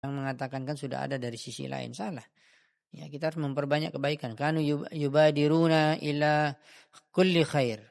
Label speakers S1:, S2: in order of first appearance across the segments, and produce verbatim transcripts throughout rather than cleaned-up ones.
S1: yang mengatakan kan sudah ada dari sisi lain, salah. Ya, kita harus memperbanyak kebaikan. Kanu yubadiruna ila kulli khair.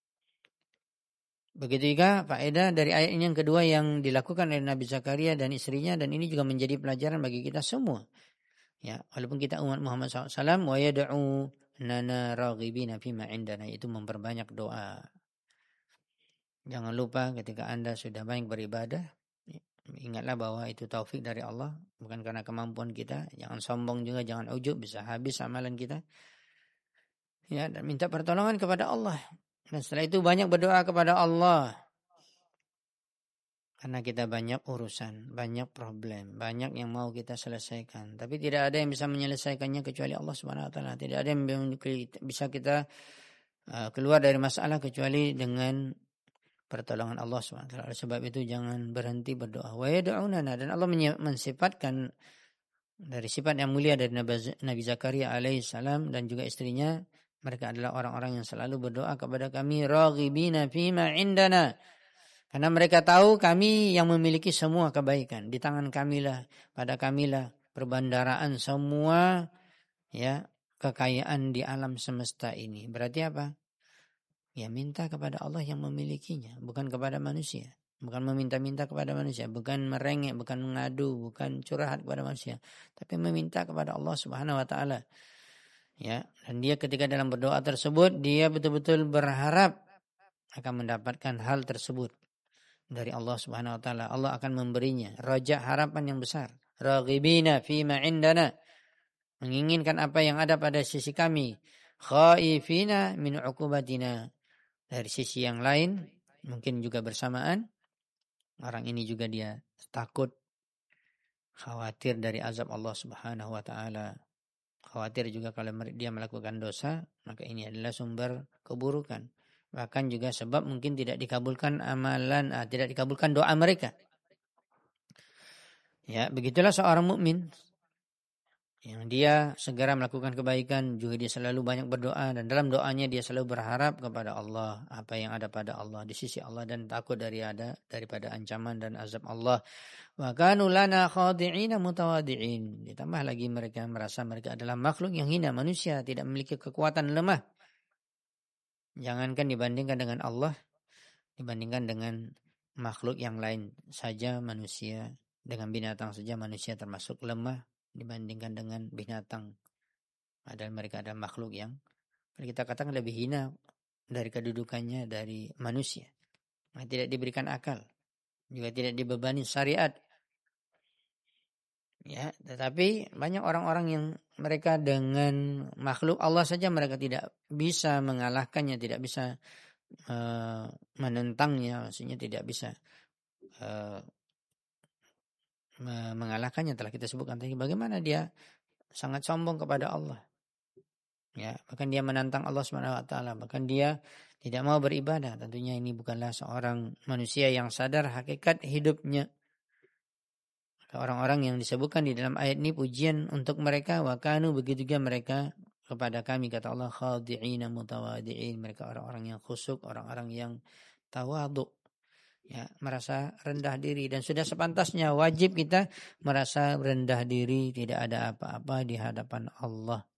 S1: Begitu juga faedah dari ayat ini yang kedua yang dilakukan oleh Nabi Zakaria dan istrinya, dan ini juga menjadi pelajaran bagi kita semua. Ya, walaupun kita umat Muhammad shallallahu alaihi wasallam, wa yad'u nana raghibina fima indana, itu memperbanyak doa. Jangan lupa ketika Anda sudah banyak beribadah, ingatlah bahwa itu taufik dari Allah, bukan karena kemampuan kita. Jangan sombong juga, jangan ujub, bisa habis amalan kita. Ya, dan minta pertolongan kepada Allah. Dan setelah itu banyak berdoa kepada Allah. Karena kita banyak urusan, banyak problem, banyak yang mau kita selesaikan. Tapi tidak ada yang bisa menyelesaikannya kecuali Allah Subhanahu wa taala. Tidak ada yang bisa kita uh, keluar dari masalah kecuali dengan pertolongan Allah subhanahu wa taala. Sebab itu jangan berhenti berdoa. Wa yad'unana, dan Allah mensifatkan dari sifat yang mulia dari Nabi Zakaria alaihissalam dan juga istrinya, mereka adalah orang-orang yang selalu berdoa kepada kami, raghibina fima indana. Karena mereka tahu kami yang memiliki semua kebaikan. Di tangan kamilah, pada kamilah perbandaraan semua ya kekayaan di alam semesta ini. Berarti apa? Ya, minta kepada Allah yang memilikinya, bukan kepada manusia. Bukan meminta-minta kepada manusia, bukan merengek, bukan mengadu, bukan curhat kepada manusia, tapi meminta kepada Allah Subhanahu wa taala. Ya, dan dia ketika dalam berdoa tersebut, dia betul-betul berharap akan mendapatkan hal tersebut dari Allah Subhanahu wa taala. Allah akan memberinya, raja harapan yang besar. Raghibina fima indana, menginginkan apa yang ada pada sisi kami. Khaifina min uqubatina, dari sisi yang lain mungkin juga bersamaan, orang ini juga dia takut, khawatir dari azab Allah Subhanahu wa taala. Khawatir juga kalau dia melakukan dosa, maka ini adalah sumber keburukan. Bahkan juga sebab mungkin tidak dikabulkan amalan, ah, tidak dikabulkan doa mereka. Ya, begitulah seorang mukmin yang dia segera melakukan kebaikan, juga dia selalu banyak berdoa, dan dalam doanya dia selalu berharap kepada Allah, apa yang ada pada Allah, di sisi Allah, dan takut dari ada daripada ancaman dan azab Allah. Wa kanu lana khadi'ina mutawadi'in. Ditambah lagi mereka merasa mereka adalah makhluk yang hina, manusia tidak memiliki kekuatan, lemah. Jangankan dibandingkan dengan Allah, dibandingkan dengan makhluk yang lain saja, manusia dengan binatang saja, manusia termasuk lemah dibandingkan dengan binatang. Padahal mereka adalah makhluk yang kita katakan lebih hina dari kedudukannya dari manusia. Nah, tidak diberikan akal, juga tidak dibebani syariat. Ya, tetapi banyak orang-orang yang mereka dengan makhluk Allah saja mereka tidak bisa mengalahkannya, tidak bisa uh, menentangnya, maksudnya tidak bisa uh, mengalahkannya. Telah kita sebutkan tadi bagaimana dia sangat sombong kepada Allah. Ya, bahkan dia menantang Allah Subhanahu wa taala, bahkan dia tidak mau beribadah. Tentunya ini bukanlah seorang manusia yang sadar hakikat hidupnya. Orang-orang yang disebutkan di dalam ayat ini pujian untuk mereka, wa kanu, begitu juga mereka kepada kami, kata Allah, khadi'ina mutawadi'in, mereka orang-orang yang khusyuk, orang-orang yang tawadhu. Ya, merasa rendah diri, dan sudah sepantasnya wajib kita merasa rendah diri, tidak ada apa-apa di hadapan Allah.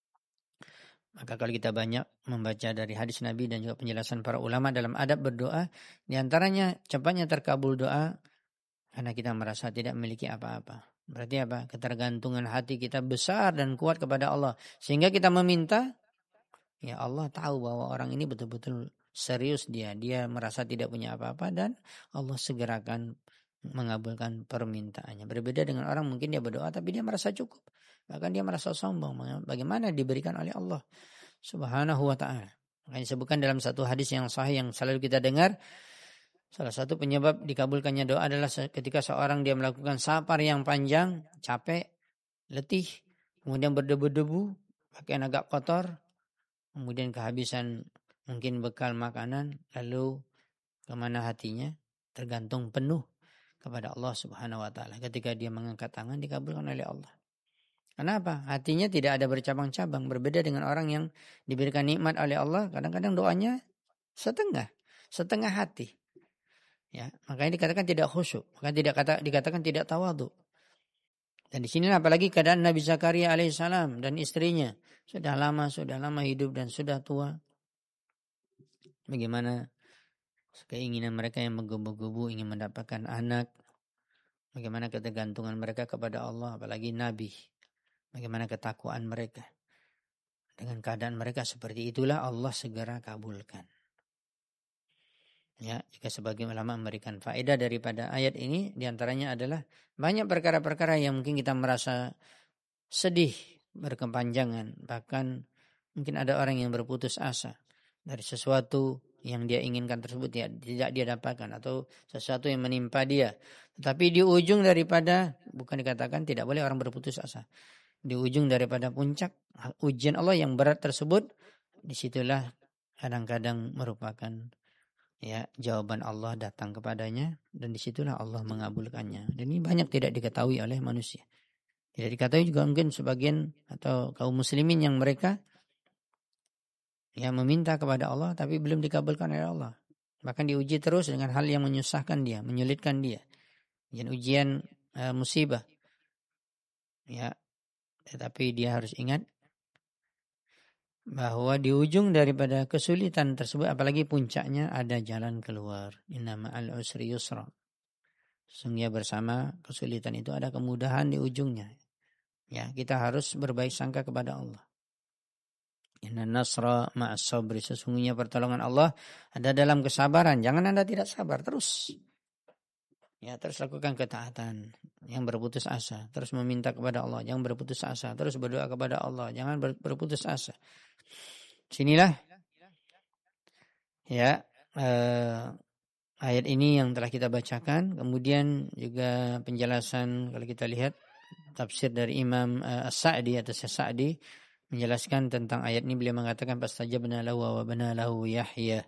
S1: Maka kalau kita banyak membaca dari hadis Nabi dan juga penjelasan para ulama dalam adab berdoa, di antaranya cepatnya terkabul doa karena kita merasa tidak memiliki apa-apa. Berarti apa? Ketergantungan hati kita besar dan kuat kepada Allah, sehingga kita meminta, ya Allah tahu bahwa orang ini betul-betul serius dia, dia merasa tidak punya apa-apa, dan Allah segerakan mengabulkan permintaannya. Berbeda dengan orang mungkin dia berdoa tapi dia merasa cukup, bahkan dia merasa sombong. Bagaimana diberikan oleh Allah Subhanahu wa ta'ala. Makanya disebutkan dalam satu hadis yang sahih yang selalu kita dengar, salah satu penyebab dikabulkannya doa adalah ketika seorang dia melakukan safar yang panjang, capek, letih, kemudian berdebu-debu, pakaian agak kotor, kemudian kehabisan mungkin bekal makanan, lalu kemana hatinya? Tergantung penuh kepada Allah Subhanahu wa ta'ala. Ketika dia mengangkat tangan, dikabulkan oleh Allah. Kenapa? Hatinya tidak ada bercabang-cabang. Berbeda dengan orang yang diberikan nikmat oleh Allah, kadang-kadang doanya setengah, setengah hati. Ya, makanya dikatakan tidak khusyuk, makanya tidak kata dikatakan tidak tawadhu. Dan di sini apalagi keadaan Nabi Zakaria alaihissalam dan istrinya. Sudah lama, sudah lama hidup dan sudah tua. Bagaimana keinginan mereka yang menggebu-gebu ingin mendapatkan anak. Bagaimana ketergantungan mereka kepada Allah, apalagi Nabi. Bagaimana ketakwaan mereka. Dengan keadaan mereka seperti itulah Allah segera kabulkan. Ya, jika sebagian ulama memberikan faedah daripada ayat ini, diantaranya adalah banyak perkara-perkara yang mungkin kita merasa sedih, berkepanjangan, bahkan mungkin ada orang yang berputus asa dari sesuatu yang dia inginkan tersebut ya, tidak dia dapatkan atau sesuatu yang menimpa dia. Tetapi di ujung daripada, bukan dikatakan tidak boleh orang berputus asa, di ujung daripada puncak ujian Allah yang berat tersebut, disitulah kadang-kadang merupakan ya jawaban Allah datang kepadanya dan disitulah Allah mengabulkannya. Dan ini banyak tidak diketahui oleh manusia. Tidak diketahui juga mungkin sebagian atau kaum muslimin yang mereka ya meminta kepada Allah tapi belum dikabulkan oleh Allah. Bahkan diuji terus dengan hal yang menyusahkan dia, menyulitkan dia. Ujian-ujian uh, musibah. Ya, tetapi dia harus ingat bahwa di ujung daripada kesulitan tersebut, apalagi puncaknya, ada jalan keluar. Inna ma'al usri yusra. Sesungguhnya bersama kesulitan itu ada kemudahan di ujungnya. Ya, kita harus berbaik sangka kepada Allah. Inna nasra ma'as sabri. Sesungguhnya pertolongan Allah ada dalam kesabaran. Jangan Anda tidak sabar terus. Ya, terus lakukan ketaatan, yang berputus asa, terus meminta kepada Allah, jangan berputus asa, terus berdoa kepada Allah, jangan berputus asa. Sinilah ya eh, ayat ini yang telah kita bacakan. Kemudian juga penjelasan kalau kita lihat tafsir dari Imam eh, As-Sa'di atau As-Sa'di menjelaskan tentang ayat ini. Beliau mengatakan fastajabna lahu wa bana lahu Yahya.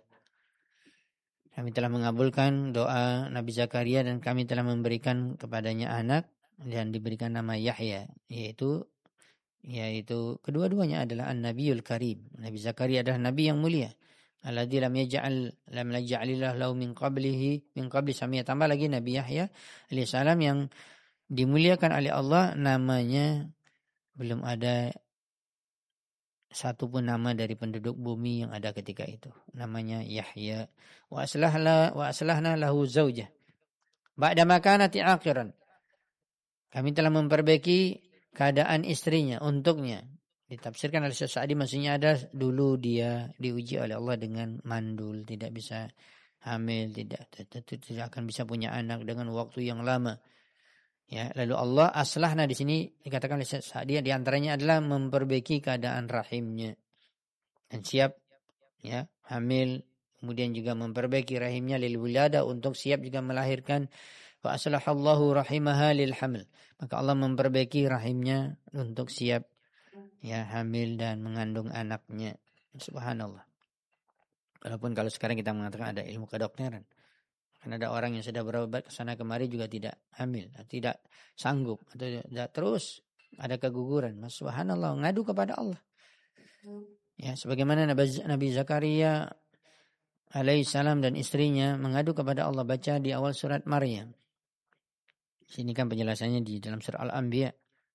S1: Kami telah mengabulkan doa Nabi Zakaria dan kami telah memberikan kepadanya anak dan diberikan nama Yahya, yaitu yaitu kedua-duanya adalah An-Nabiyul Karim. Nabi Zakaria adalah nabi yang mulia. Alladzi lam yaj'al lam yaj'alillahu lahu min qablihi min qabli samia. Tambah lagi Nabi Yahya alaihissalam yang dimuliakan oleh Allah, namanya belum ada satu pun nama dari penduduk bumi yang ada ketika itu. Namanya Yahya. Wa aslahna wa aslahna lahu zaujah. Ba'da ma kanat aqiran. Kami telah memperbaiki keadaan istrinya untuknya. Ditafsirkan oleh Syekh Sa'di, maksudnya ada dulu dia diuji oleh Allah dengan mandul, tidak bisa hamil, tidak tidak akan bisa punya anak dengan waktu yang lama. Ya, lalu Allah aslahna di sini dikatakan oleh Syekh Sa'di di antaranya adalah memperbaiki keadaan rahimnya dan siap ya hamil, kemudian juga memperbaiki rahimnya lil wilada untuk siap juga melahirkan. Wa aslahallahu rahimaha lil hamil. Maka Allah memperbaiki rahimnya untuk siap ya hamil dan mengandung anaknya. Subhanallah. Walaupun kalau sekarang kita mengatakan ada ilmu kedokteran. Karena ada orang yang sudah berobat ke sana kemari juga tidak hamil, tidak sanggup atau tidak, terus ada keguguran. Mas subhanallah, ngadu kepada Allah. Ya, sebagaimana Nabi Zakaria alaihissalam dan istrinya mengadu kepada Allah, baca di awal surat Maryam. Sini kan penjelasannya di dalam surah Al-Anbiya.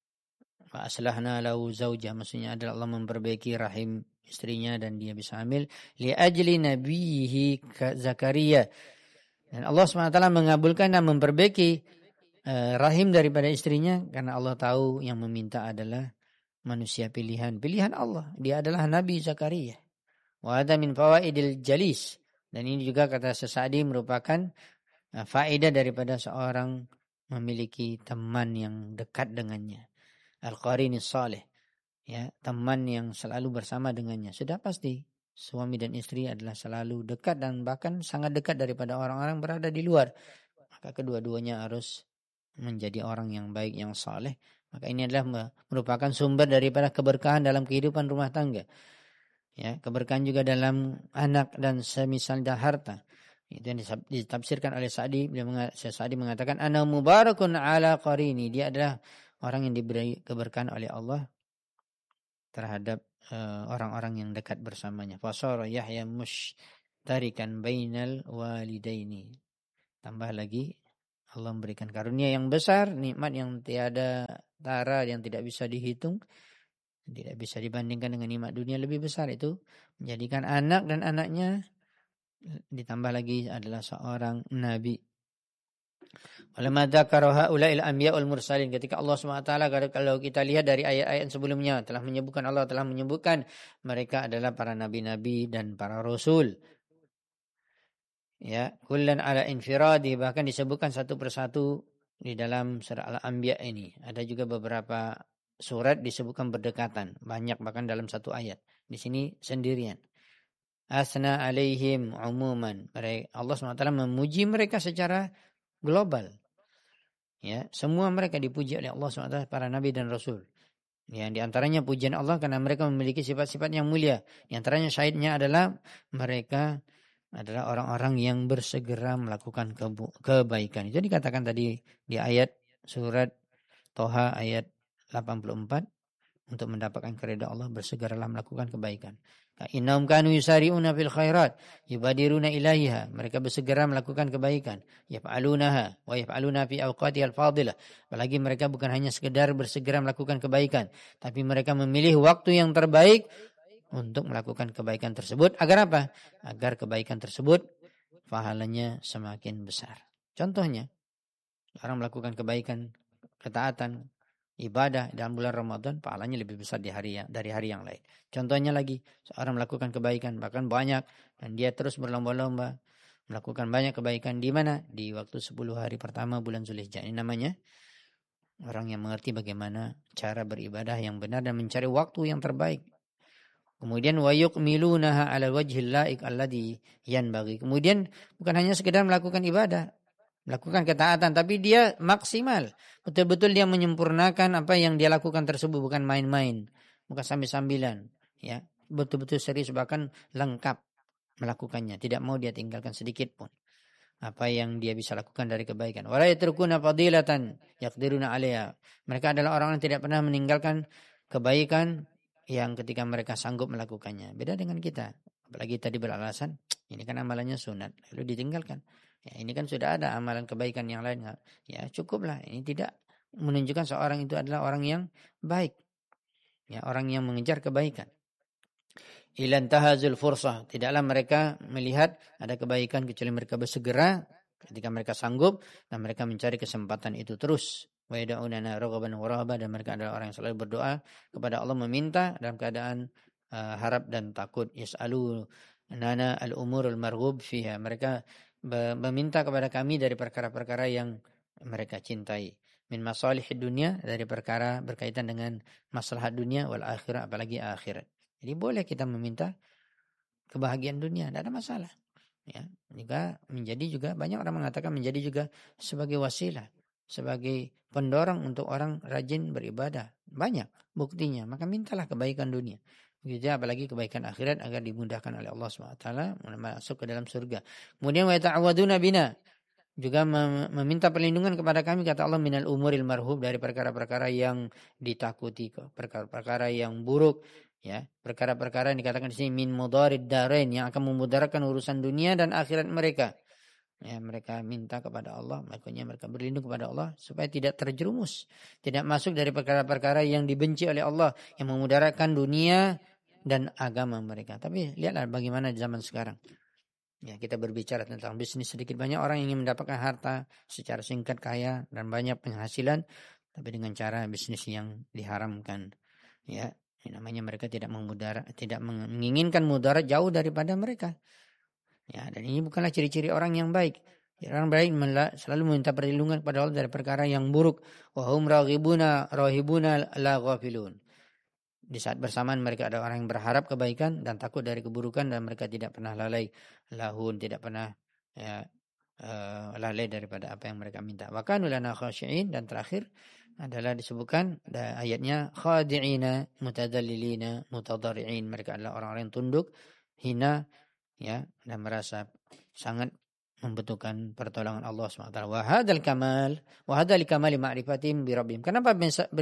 S1: Wa aslahna lahu zaujah, maksudnya adalah Allah memperbaiki rahim istrinya dan dia bisa hamil li ajli nabihi Zakaria. Dan Allah subhanahu wa taala mengabulkan dan memperbaiki uh, rahim daripada istrinya karena Allah tahu yang meminta adalah manusia pilihan. Pilihan Allah. Dia adalah Nabi Zakaria. Wa hadza min fawaidil jalis. Dan ini juga kata Sa'di merupakan uh, faedah daripada seorang memiliki teman yang dekat dengannya. Al-qarinis salih. Ya, teman yang selalu bersama dengannya. Sudah pasti suami dan istri adalah selalu dekat dan bahkan sangat dekat daripada orang-orang berada di luar. Maka kedua-duanya harus menjadi orang yang baik, yang saleh. Maka ini adalah merupakan sumber daripada keberkahan dalam kehidupan rumah tangga. Ya, keberkahan juga dalam anak dan semisal dan harta. Itu yang ditafsirkan oleh Sa'di. Beliau Sa'di mengatakan ana mubarakun ala qarini. Dia adalah orang yang diberi keberkahan oleh Allah terhadap uh, orang-orang yang dekat bersamanya. Fasara Yahya mushtarikan bainal walidaini. Tambah lagi Allah memberikan karunia yang besar, nikmat yang tiada harta yang tidak bisa dihitung, tidak bisa dibandingkan dengan nikmat dunia lebih besar, itu menjadikan anak dan anaknya ditambah lagi adalah seorang nabi. Walamma dzakara haula'il anbiya wal mursalin, ketika Allah Subhanahu wa taala, kalau kita lihat dari ayat-ayat sebelumnya telah menyebutkan, Allah telah menyebutkan mereka adalah para nabi-nabi dan para rasul. Ya, kullan ala infiradi, bahkan disebutkan satu persatu di dalam surah Al-Anbiya ini. Ada juga beberapa surat disebutkan berdekatan, banyak bahkan dalam satu ayat. Di sini sendirian. Asna alaihim umuman. Allah subhanahu wa taala memuji mereka secara global. Ya, semua mereka dipuji oleh Allah subhanahu wa taala, para nabi dan rasul. Ya, di antaranya pujian Allah karena mereka memiliki sifat-sifat yang mulia. Di antaranya syahidnya adalah mereka adalah orang-orang yang bersegera melakukan kebaikan. Itu dikatakan tadi di ayat surat Toha ayat delapan puluh empat. Untuk mendapatkan keridhaan Allah, bersegeralah melakukan kebaikan. Innahum kanu yusari'una fil khairat yubadiruna ilaiha. Mereka bersegera melakukan kebaikan. Yaf'alunaha wa yaf'aluna fi awqatihal fadilah. Apalagi mereka bukan hanya sekedar bersegera melakukan kebaikan, tapi mereka memilih waktu yang terbaik untuk melakukan kebaikan tersebut. Agar apa? Agar kebaikan tersebut pahalanya semakin besar. Contohnya, orang melakukan kebaikan, ketaatan, ibadah dalam bulan Ramadan, pahalanya lebih besar di hari yang, dari hari yang lain. Contohnya lagi, seorang melakukan kebaikan bahkan banyak dan dia terus berlomba-lomba melakukan banyak kebaikan di mana? Di waktu sepuluh hari pertama bulan Zulhijjah. Ini namanya orang yang mengerti bagaimana cara beribadah yang benar dan mencari waktu yang terbaik. Kemudian wa yuqmilunaha 'ala wajhil la'iq alladhi yanbaghi. Kemudian bukan hanya sekedar melakukan ibadah, melakukan ketaatan, tapi dia maksimal. Betul-betul dia menyempurnakan apa yang dia lakukan tersebut, bukan main-main, bukan sambil-sambilan, ya. Betul-betul serius, bahkan lengkap melakukannya, tidak mau dia tinggalkan sedikit pun apa yang dia bisa lakukan dari kebaikan. Wala yatrukuna fadilatan yaqdiruna 'alaiha. Mereka adalah orang yang tidak pernah meninggalkan kebaikan yang ketika mereka sanggup melakukannya. Beda dengan kita. Apalagi tadi beralasan, ini kan amalannya sunat, lalu ditinggalkan. Ya, ini kan sudah ada amalan kebaikan yang lain. Ya, cukuplah. Ini tidak menunjukkan seorang itu adalah orang yang baik. Ya, orang yang mengejar kebaikan. Ilan tahazul fursah. Tidaklah mereka melihat ada kebaikan kecuali mereka bersegera ketika mereka sanggup dan mereka mencari kesempatan itu terus. Wa yad'unana raghaban wa rahaban, dan mereka adalah orang yang selalu berdoa kepada Allah, meminta dalam keadaan uh, harap dan takut. Yas'alu nana al-umurul marghub fiha. Mereka meminta kepada kami dari perkara-perkara yang mereka cintai. Min masalihid dunia, dari perkara berkaitan dengan maslahat dunia, wal akhirah, apalagi akhirat. Jadi boleh kita meminta kebahagiaan dunia, tidak ada masalah. Ya, juga menjadi juga banyak orang mengatakan menjadi juga sebagai wasilah, sebagai pendorong untuk orang rajin beribadah. Banyak buktinya, maka mintalah kebaikan dunia. Begitu, apalagi kebaikan akhirat agar dimudahkan oleh Allah subhanahu wa taala masuk ke dalam surga. Kemudian wa ta'awaduna bina, juga meminta perlindungan kepada kami, kata Allah, minal umuril marhub, dari perkara-perkara yang ditakuti, perkara-perkara yang buruk, ya, perkara-perkara yang dikatakan di sini min mudarid darain, yang akan memudaratkan urusan dunia dan akhirat mereka. Ya, mereka minta kepada Allah, makanya mereka berlindung kepada Allah supaya tidak terjerumus, tidak masuk dari perkara-perkara yang dibenci oleh Allah, yang memudaratkan dunia dan agama mereka. Tapi lihatlah bagaimana di zaman sekarang. Ya, kita berbicara tentang bisnis, sedikit banyak orang ingin mendapatkan harta secara singkat, kaya dan banyak penghasilan, tapi dengan cara bisnis yang diharamkan. Ya, ini namanya mereka tidak memudarat, tidak menginginkan mudarat jauh daripada mereka. Ya, dan ini bukanlah ciri-ciri orang yang baik. Orang baik selalu meminta perlindungan kepada Allah dari perkara yang buruk. Wa hum raghibuna rahibuna la ghafilun. Di saat bersamaan mereka ada orang yang berharap kebaikan dan takut dari keburukan, dan mereka tidak pernah lalai, lahun, tidak pernah ya, uh, lalai daripada apa yang mereka minta. Wa kanu lana khashi'in, dan terakhir adalah disebutkan ayatnya khadi'ina mutadallilina mutadarri'in. Mereka adalah orang-orang yang tunduk, hina, ya, dan merasa sangat membutuhkan pertolongan Allah subhanahu wa taala. Wa hadzal kamal wa hadzal kamali ma'rifatihim bi rabbihim. Kenapa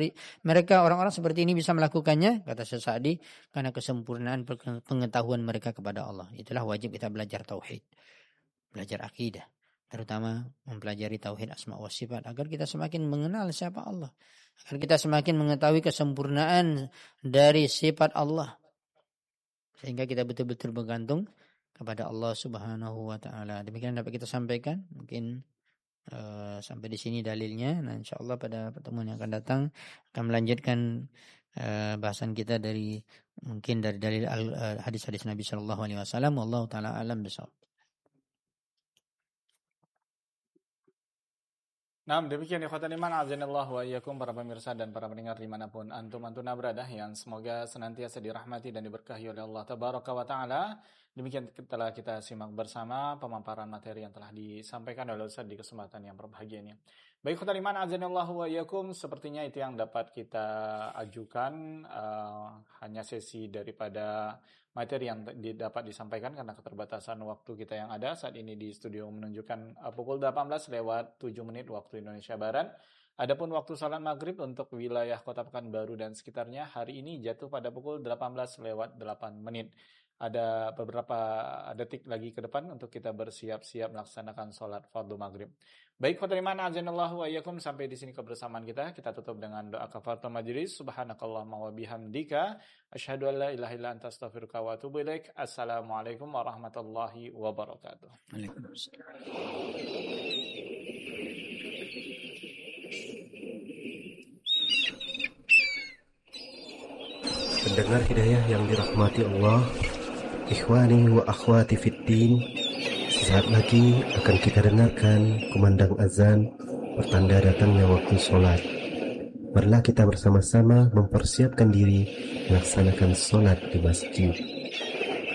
S1: mereka orang-orang seperti ini bisa melakukannya? Kata Syekh Sa'di, karena kesempurnaan pengetahuan mereka kepada Allah. Itulah wajib kita belajar tauhid, belajar akidah, terutama mempelajari tauhid asma wa sifat, agar kita semakin mengenal siapa Allah, agar kita semakin mengetahui kesempurnaan dari sifat Allah, sehingga kita betul-betul bergantung kepada Allah Subhanahu wa taala. Demikian dapat kita sampaikan. Mungkin uh, sampai di sini dalilnya. Nah, insyaallah pada pertemuan yang akan datang akan melanjutkan uh, bahasan kita dari mungkin dari dalil uh, hadis-hadis Nabi sallallahu alaihi wasallam. Wallahu taala alam bisawab.
S2: Nah, demikian ikhwatal iman, azanillahu wa iyyakum, para pemirsa dan para pendengar dimanapun antum antuna berada, yang semoga senantiasa dirahmati dan diberkahi oleh Allah tabaraka wa taala. Demikian telah kita simak bersama pemaparan materi yang telah disampaikan oleh Ustaz di kesempatan yang berbahagia ini. Baik ikhwatal iman, azanillahu wa iyyakum, sepertinya itu yang dapat kita ajukan, uh, hanya sesi daripada materi yang dapat disampaikan karena keterbatasan waktu kita yang ada. Saat ini di studio menunjukkan uh, pukul delapan belas lewat tujuh menit waktu Indonesia Barat. Adapun waktu salat maghrib untuk wilayah Kota Pekanbaru dan sekitarnya hari ini jatuh pada pukul delapan belas lewat delapan menit. Ada beberapa detik lagi ke depan untuk kita bersiap-siap melaksanakan sholat fardu maghrib. Baik, khotimah azanallahu wa iyyakum, sampai di sini kebersamaan kita. Kita tutup dengan doa kafaratul majlis. Subhanakallahumma wa bihamdika asyhadu an la ilaha illa anta astaghfiruka wa atubu ilaik. Assalamualaikum warahmatullahi wabarakatuh.
S1: Waalaikumsalam.
S3: Pendengar hidayah yang dirahmati Allah, ikhwani wa akhwati fiddin, sesaat lagi akan kita dengarkan kumandang azan pertanda datangnya waktu sholat. Marilah kita bersama-sama mempersiapkan diri melaksanakan sholat di masjid.